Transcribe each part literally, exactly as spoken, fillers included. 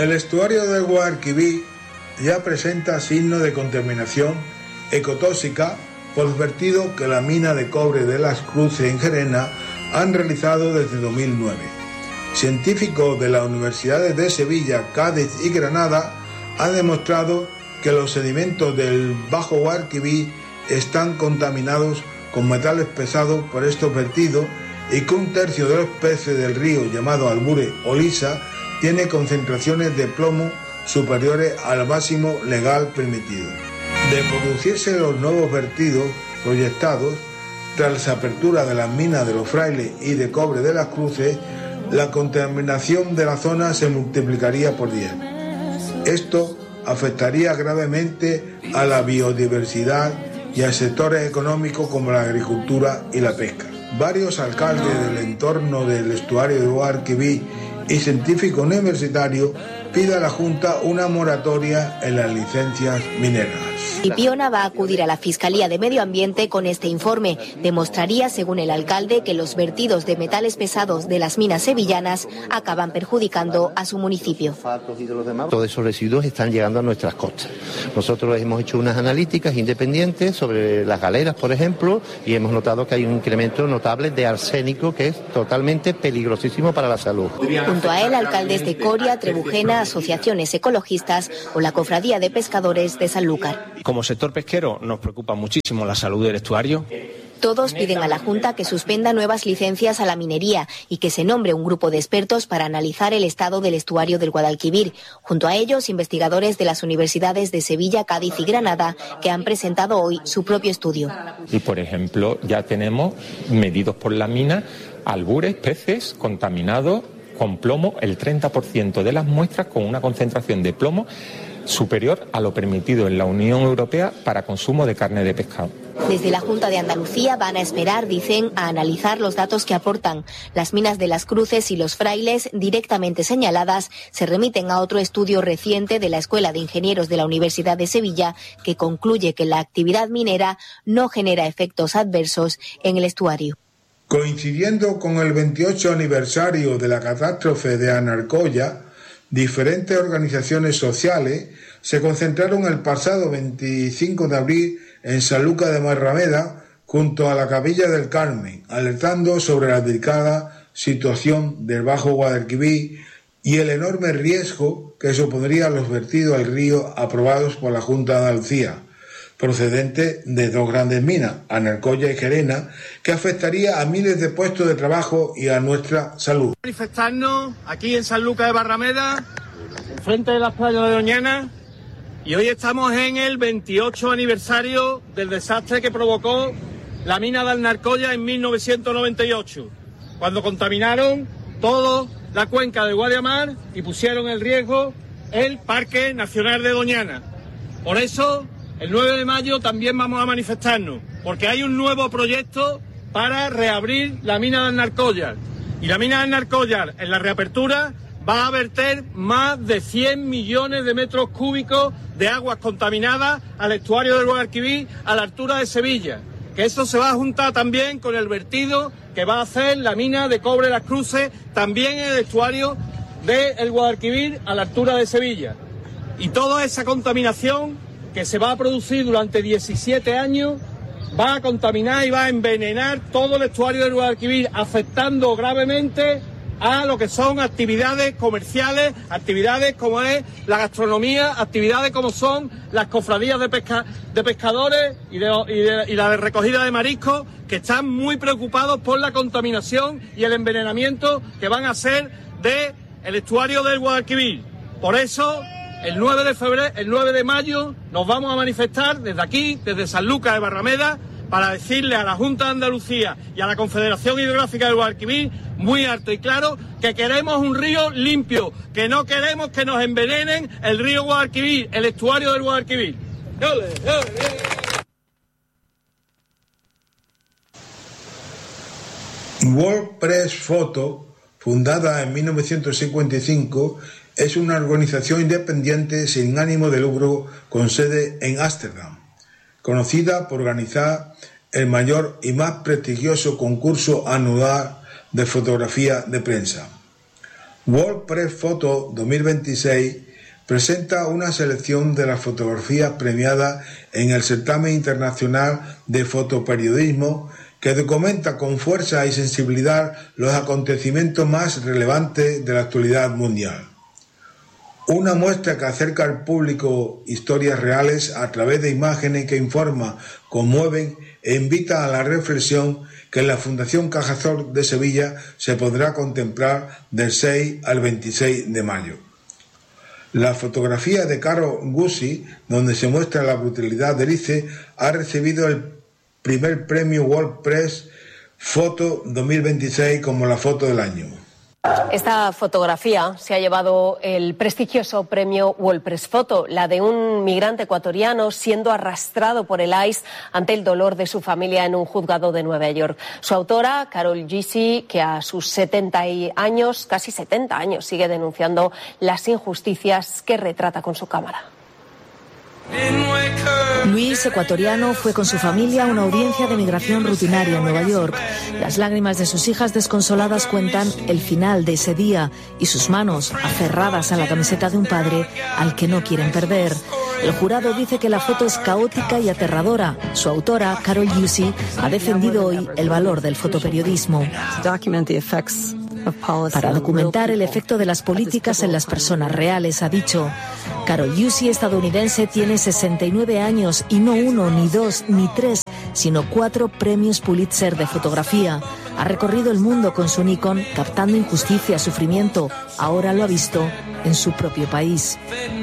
El estuario del Guadalquivir ya presenta signos de contaminación ecotóxica por el vertido que la mina de cobre de Las Cruces en Gerena han realizado desde dos mil nueve. Científicos de las universidades de Sevilla, Cádiz y Granada han demostrado que los sedimentos del Bajo Guadalquivir están contaminados con metales pesados por estos vertidos y que un tercio de los peces del río llamado Albure o Lisa tiene concentraciones de plomo superiores al máximo legal permitido. De producirse los nuevos vertidos proyectados, tras la apertura de las minas de Los Frailes y de cobre de Las Cruces, la contaminación de la zona se multiplicaría por diez. Esto afectaría gravemente a la biodiversidad y a sectores económicos como la agricultura y la pesca. Varios alcaldes del entorno del estuario de Guadalquivir y científicos universitarios piden a la Junta una moratoria en las licencias mineras. Y Piona va a acudir a la Fiscalía de Medio Ambiente con este informe. Demostraría, según el alcalde, que los vertidos de metales pesados de las minas sevillanas acaban perjudicando a su municipio. Todos esos residuos están llegando a nuestras costas. Nosotros hemos hecho unas analíticas independientes sobre las galeras, por ejemplo, y hemos notado que hay un incremento notable de arsénico que es totalmente peligrosísimo para la salud. Junto a él, alcaldes de Coria, Trebujena, asociaciones ecologistas o la Cofradía de Pescadores de Sanlúcar. Como sector pesquero nos preocupa muchísimo la salud del estuario. Todos piden a la Junta que suspenda nuevas licencias a la minería y que se nombre un grupo de expertos para analizar el estado del estuario del Guadalquivir. Junto a ellos, investigadores de las universidades de Sevilla, Cádiz y Granada, que han presentado hoy su propio estudio. Y, por ejemplo, ya tenemos medidos por la mina albures, peces contaminados con plomo, el treinta por ciento de las muestras con una concentración de plomo superior a lo permitido en la Unión Europea para consumo de carne de pescado. Desde la Junta de Andalucía van a esperar, dicen, a analizar los datos que aportan. Las minas de Las Cruces y Los Frailes, directamente señaladas, se remiten a otro estudio reciente de la Escuela de Ingenieros de la Universidad de Sevilla, que concluye que la actividad minera no genera efectos adversos en el estuario. Coincidiendo con el veintiocho aniversario de la catástrofe de Anarcoya, diferentes organizaciones sociales se concentraron el pasado veinticinco de abril en Sanlúcar de Barrameda junto a la Capilla del Carmen, alertando sobre la delicada situación del Bajo Guadalquivir y el enorme riesgo que supondrían los vertidos al río aprobados por la Junta de Andalucía, procedente de dos grandes minas, Anarcoya y Gerena, que afectaría a miles de puestos de trabajo y a nuestra salud. Manifestarnos aquí en Sanlúcar de Barrameda, frente de las playas de Doñana, y hoy estamos en el veintiocho aniversario del desastre que provocó la mina de Anarcoya en mil novecientos noventa y ocho, cuando contaminaron toda la cuenca de Guadiamar y pusieron en riesgo el Parque Nacional de Doñana. Por eso, el nueve de mayo también vamos a manifestarnos, porque hay un nuevo proyecto para reabrir la mina de Anarcoya. Y la mina de Anarcoya, en la reapertura, va a verter más de cien millones de metros cúbicos de aguas contaminadas al estuario del Guadalquivir a la altura de Sevilla. Que eso se va a juntar también con el vertido que va a hacer la mina de cobre Las Cruces, también en el estuario del Guadalquivir a la altura de Sevilla. Y toda esa contaminación que se va a producir durante diecisiete años va a contaminar y va a envenenar todo el estuario del Guadalquivir, afectando gravemente a lo que son actividades comerciales, actividades como es la gastronomía, actividades como son las cofradías de, pesca, de pescadores y, de, y, de, y la de recogida de mariscos, que están muy preocupados por la contaminación y el envenenamiento que van a hacer del estuario del Guadalquivir. Por eso, el nueve de febrero, el nueve de mayo, nos vamos a manifestar desde aquí, desde Sanlúcar de Barrameda, para decirle a la Junta de Andalucía y a la Confederación Hidrográfica del Guadalquivir, muy alto y claro, que queremos un río limpio, que no queremos que nos envenenen el río Guadalquivir, el estuario del Guadalquivir. ¡Ole, ole! World Press Photo, fundada en mil novecientos cincuenta y cinco, es una organización independiente sin ánimo de lucro con sede en Ámsterdam, conocida por organizar el mayor y más prestigioso concurso anual de fotografía de prensa. WordPress Photo dos mil veintiséis presenta una selección de las fotografías premiadas en el certamen internacional de fotoperiodismo que documenta con fuerza y sensibilidad los acontecimientos más relevantes de la actualidad mundial. Una muestra que acerca al público historias reales a través de imágenes que informan, conmueven e invitan a la reflexión que en la Fundación Cajasol de Sevilla se podrá contemplar del seis al veintiséis de mayo. La fotografía de Carol Guzy, donde se muestra la brutalidad del I C E, ha recibido el primer premio WordPress Photo dos mil veintiséis como la foto del año. Esta fotografía se ha llevado el prestigioso premio WordPress Photo, la de un migrante ecuatoriano siendo arrastrado por el I C E ante el dolor de su familia en un juzgado de Nueva York. Su autora, Carol Guzy, que a sus setenta años, casi setenta años, sigue denunciando las injusticias que retrata con su cámara. Luis, ecuatoriano, fue con su familia a una audiencia de migración rutinaria en Nueva York. Las lágrimas de sus hijas desconsoladas cuentan el final de ese día y sus manos aferradas a la camiseta de un padre al que no quieren perder. El jurado dice que la foto es caótica y aterradora. Su autora, Carol Guzy, ha defendido hoy el valor del fotoperiodismo. Para documentar el efecto de las políticas en las personas reales, ha dicho. Carol Guzy, estadounidense, tiene sesenta y nueve años y no uno, ni dos, ni tres, sino cuatro premios Pulitzer de fotografía. Ha recorrido el mundo con su Nikon, captando injusticia, sufrimiento. Ahora lo ha visto en su propio país.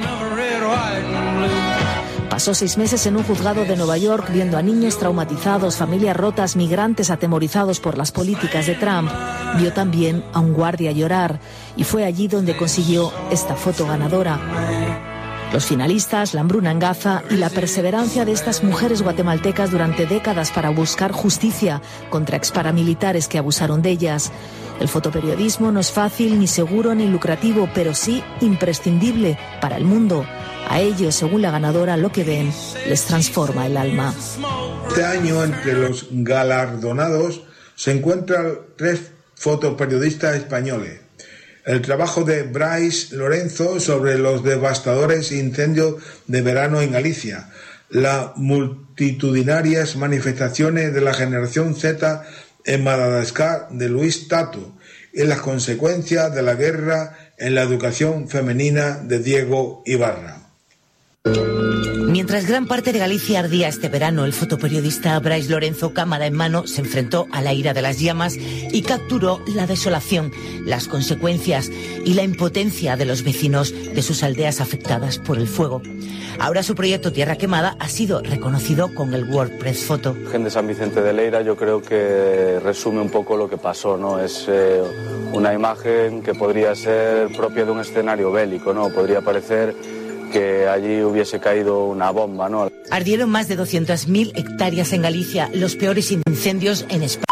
Pasó seis meses en un juzgado de Nueva York viendo a niños traumatizados, familias rotas, migrantes atemorizados por las políticas de Trump. Vio también a un guardia llorar y fue allí donde consiguió esta foto ganadora. Los finalistas, la hambruna en Gaza y la perseverancia de estas mujeres guatemaltecas durante décadas para buscar justicia contra exparamilitares que abusaron de ellas. El fotoperiodismo no es fácil, ni seguro, ni lucrativo, pero sí imprescindible para el mundo. A ellos, según la ganadora, lo que ven les transforma el alma. Este año, entre los galardonados, se encuentran tres fotoperiodistas españoles. El trabajo de Brais Lorenzo sobre los devastadores incendios de verano en Galicia, las multitudinarias manifestaciones de la generación Z en Madagascar de Luis Tato y las consecuencias de la guerra en la educación femenina de Diego Ibarra. Mientras gran parte de Galicia ardía este verano, el fotoperiodista Brais Lorenzo, cámara en mano, se enfrentó a la ira de las llamas y capturó la desolación, las consecuencias y la impotencia de los vecinos de sus aldeas afectadas por el fuego. Ahora su proyecto Tierra Quemada ha sido reconocido con el WordPress Photo. La Virgen de San Vicente de Leira yo creo que resume un poco lo que pasó, ¿no? Es eh, una imagen que podría ser propia de un escenario bélico, ¿no? Podría parecer que allí hubiese caído una bomba, ¿no? Ardieron más de doscientas mil hectáreas en Galicia, los peores incendios en España.